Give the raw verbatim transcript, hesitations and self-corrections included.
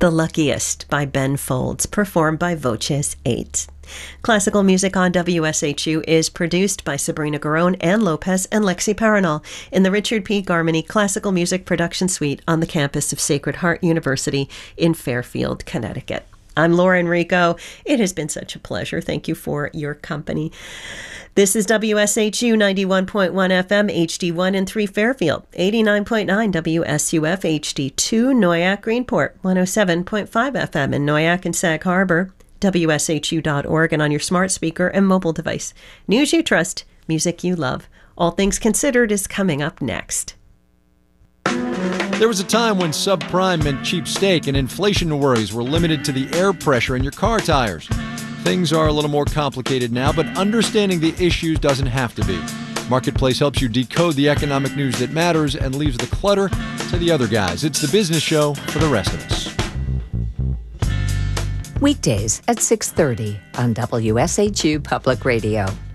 The Luckiest by Ben Folds, performed by Voces eight. Classical music on W S H U is produced by Sabrina Garone, Ann Lopez, and Lexi Paranol in the Richard P. Garmany Classical Music Production Suite on the campus of Sacred Heart University in Fairfield, Connecticut. I'm Laura Enrico. It has been such a pleasure. Thank you for your company. This is W S H U ninety-one point one F M, H D one in three Fairfield, eighty-nine point nine W S U F, H D two Noyac Greenport, one oh seven point five F M in Noyac and Sag Harbor, W S H U dot org, and on your smart speaker and mobile device. News you trust, music you love. All Things Considered is coming up next. There was a time when subprime meant cheap steak and inflation worries were limited to the air pressure in your car tires. Things are a little more complicated now, but understanding the issues doesn't have to be. Marketplace helps you decode the economic news that matters and leaves the clutter to the other guys. It's the business show for the rest of us. Weekdays at six thirty on W S H U Public Radio.